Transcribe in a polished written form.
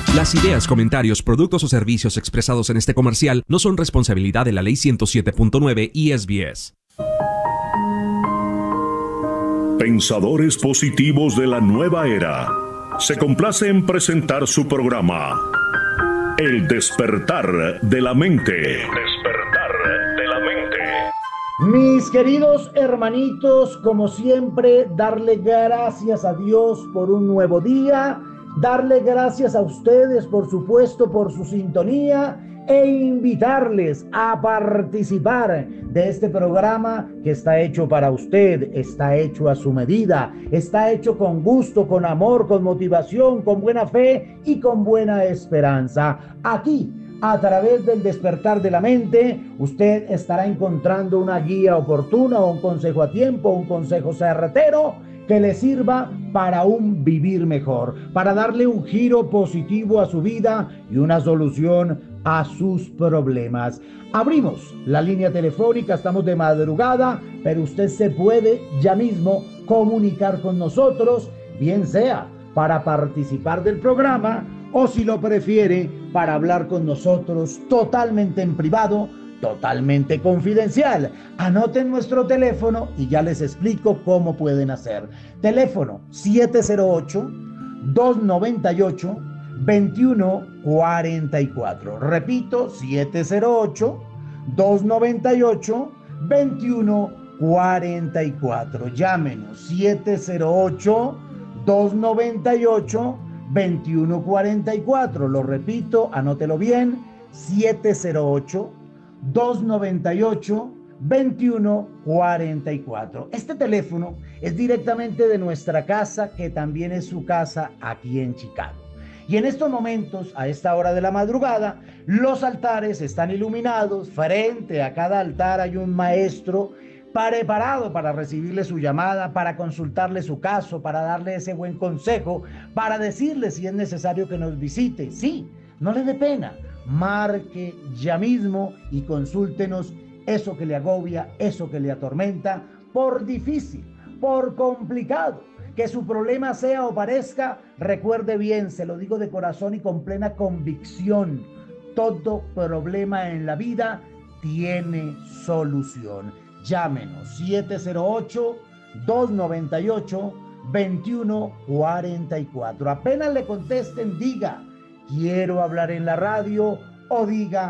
Las ideas, comentarios, productos o servicios expresados en este comercial no son responsabilidad de la Ley 107.9 y SBS. Pensadores positivos de la nueva era. Se complace en presentar su programa El despertar de la mente. El despertar de la mente. Mis queridos hermanitos, como siempre, darle gracias a Dios por un nuevo día, darle gracias a ustedes, por supuesto, por su sintonía e invitarles a participar de este programa que está hecho para usted, está hecho a su medida, está hecho con gusto, con amor, con motivación, con buena fe y con buena esperanza. Aquí, a través del despertar de la mente, usted estará encontrando una guía oportuna, un consejo a tiempo, un consejo certero que le sirva para un vivir mejor, para darle un giro positivo a su vida y una solución a sus problemas. Abrimos la línea telefónica, estamos de madrugada, pero usted se puede ya mismo comunicar con nosotros, bien sea para participar del programa o, si lo prefiere, para hablar con nosotros totalmente en privado, totalmente confidencial. Anoten nuestro teléfono y ya les explico cómo pueden hacer. Teléfono 708-298-2144. Repito, 708-298-2144. Llámenos 708-298-2144. Lo repito, anótelo bien, 708-298-2144. Este teléfono es directamente de nuestra casa, que también es su casa aquí en Chicago. Y en estos momentos, a esta hora de la madrugada, los altares están iluminados. Frente a cada altar hay un maestro preparado para recibirle su llamada, para consultarle su caso, para darle ese buen consejo, para decirle si es necesario que nos visite. Sí, no le dé pena. Marque ya mismo y consúltenos eso que le agobia, eso que le atormenta, por difícil, por complicado que su problema sea o parezca. Recuerde bien, se lo digo de corazón y con plena convicción, todo problema en la vida tiene solución. Llámenos 708-298-2144. Apenas le contesten, diga: quiero hablar en la radio, o diga: